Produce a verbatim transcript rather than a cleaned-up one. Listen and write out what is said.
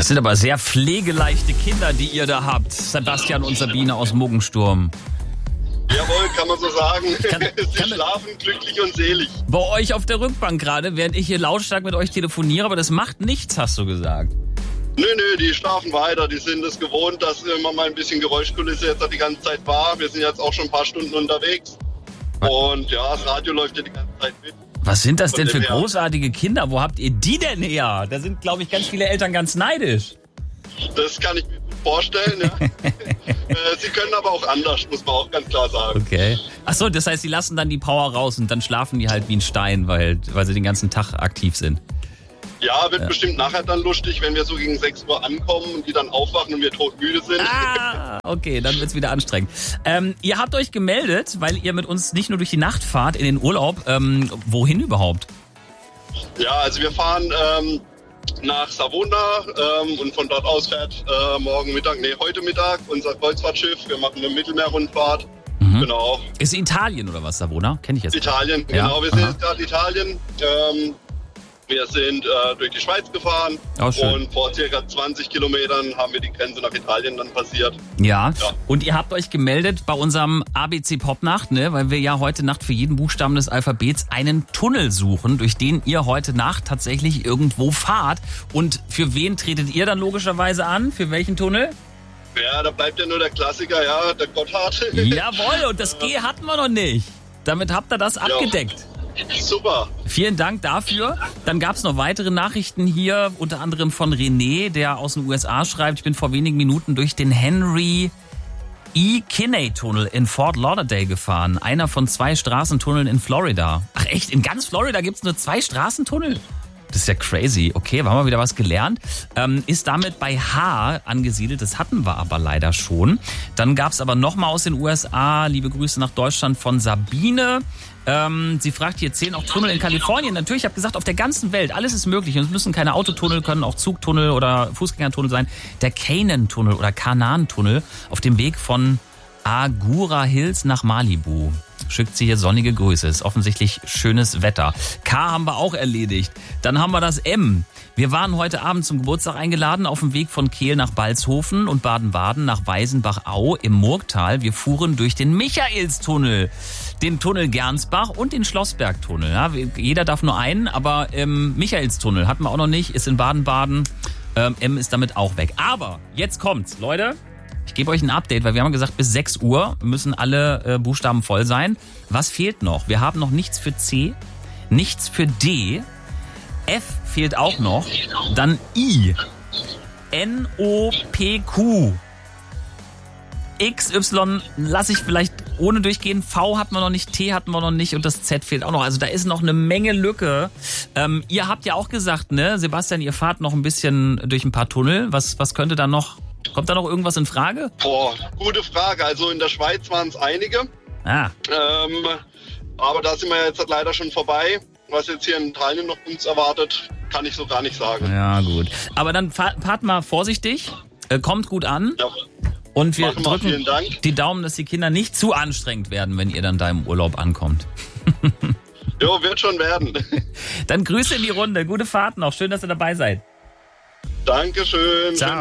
Das sind aber sehr pflegeleichte Kinder, die ihr da habt. Sebastian und Sabine aus Muggensturm. Jawohl, kann man so sagen. Kann, Sie kann schlafen glücklich und selig. bei euch auf der Rückbank gerade, während ich hier lautstark mit euch telefoniere, aber das macht nichts, hast du gesagt. Nö, nö, die schlafen weiter. Die sind es gewohnt, dass immer mal ein bisschen Geräuschkulisse jetzt die ganze Zeit war. Wir sind jetzt auch schon ein paar Stunden unterwegs. Und ja, das Radio läuft ja die ganze Zeit mit. Was sind das denn für Von dem her. großartige Kinder? Wo habt ihr die denn her? Da sind, glaube ich, ganz viele Eltern ganz neidisch. Das kann ich mir gut vorstellen, ja. äh, sie können aber auch anders, muss man auch ganz klar sagen. Okay. Ach so, das heißt, sie lassen dann die Power raus und dann schlafen die halt wie ein Stein, weil, weil sie den ganzen Tag aktiv sind. Ja, wird Ja. bestimmt nachher dann lustig, wenn wir so gegen sechs Uhr ankommen und die dann aufwachen und wir todmüde sind. Ah, okay, dann wird's wieder anstrengend. Ähm, ihr habt euch gemeldet, weil ihr mit uns nicht nur durch die Nacht fahrt in den Urlaub. Ähm, wohin überhaupt? Ja, also wir fahren ähm, nach Savona ähm, und von dort aus fährt äh, morgen Mittag, nee, heute Mittag unser Kreuzfahrtschiff. Wir machen eine Mittelmeerrundfahrt. Mhm. Genau. Ist Italien oder was, Savona? Kenn ich jetzt. Italien, Ja, genau. Wir sind aha. jetzt gerade Italien. Ähm, wir sind äh, durch die Schweiz gefahren Oh, schön. und vor circa zwanzig Kilometern haben wir die Grenze nach Italien dann passiert. Ja. Ja. Und ihr habt euch gemeldet bei unserem A B C Popnacht, ne? Weil wir ja heute Nacht für jeden Buchstaben des Alphabets einen Tunnel suchen, durch den ihr heute Nacht tatsächlich irgendwo fahrt. Und für wen tretet ihr dann logischerweise an? Für welchen Tunnel? Ja, da bleibt ja nur der Klassiker, ja, der Gotthard. Jawohl, und das G hatten wir noch nicht. Damit habt ihr das abgedeckt. Super. Vielen Dank dafür. Dann gab es noch weitere Nachrichten hier, unter anderem von René, der aus den U S A schreibt, ich bin vor wenigen Minuten durch den Henry E. Kinney-Tunnel in Fort Lauderdale gefahren. Einer von zwei Straßentunneln in Florida. Ach echt, in ganz Florida gibt es nur zwei Straßentunnel? Das ist ja crazy. Okay, wir haben mal wieder was gelernt. Ähm, ist damit bei H angesiedelt. Das hatten wir aber leider schon. Dann gab es aber nochmal aus den U S A, liebe Grüße nach Deutschland von Sabine. Ähm, sie fragt hier, zählen auch Tunnel in Kalifornien? Natürlich, ich habe gesagt, auf der ganzen Welt, alles ist möglich. Und es müssen keine Autotunnel, können auch Zugtunnel oder Fußgängertunnel sein. Der Canaan-Tunnel oder Canaan-Tunnel auf dem Weg von Agoura Hills nach Malibu. Schickt sie hier sonnige Grüße. Ist offensichtlich schönes Wetter. K haben wir auch erledigt. Dann haben wir das M. Wir waren heute Abend zum Geburtstag eingeladen auf dem Weg von Kehl nach Balzhofen und Baden-Baden nach Weißenbach-Au im Murgtal. Wir fuhren durch den Michaelstunnel, den Tunnel Gernsbach und den Schlossbergtunnel. Ja, jeder darf nur einen, aber ähm, Michaelstunnel hatten wir auch noch nicht, ist in Baden-Baden. Ähm, M ist damit auch weg. Aber jetzt kommt's, Leute. Ich gebe euch ein Update, weil wir haben gesagt, bis sechs Uhr müssen alle äh, Buchstaben voll sein. Was fehlt noch? Wir haben noch nichts für C, nichts für D, F fehlt auch noch, dann I, N, O, P, Q, X, Y lasse ich vielleicht ohne durchgehen, V hatten wir noch nicht, T hatten wir noch nicht und das Z fehlt auch noch. Also da ist noch eine Menge Lücke. Ähm, ihr habt ja auch gesagt, ne, Sebastian, ihr fahrt noch ein bisschen durch ein paar Tunnel. Was, was könnte da noch... Kommt da noch irgendwas in Frage? Boah, gute Frage. Also in der Schweiz waren es einige. Ah, Ähm, aber da sind wir jetzt leider schon vorbei. Was jetzt hier in Italien noch uns erwartet, kann ich so gar nicht sagen. ja gut. Aber dann fahrt, fahrt mal vorsichtig, äh, kommt gut an Ja, und wir machen wir. drücken Vielen Dank. die Daumen, dass die Kinder nicht zu anstrengend werden, wenn ihr dann da im Urlaub ankommt. Jo, wird schon werden. Dann Grüße in die Runde, gute Fahrt noch, schön, dass ihr dabei seid. Dankeschön. Ciao.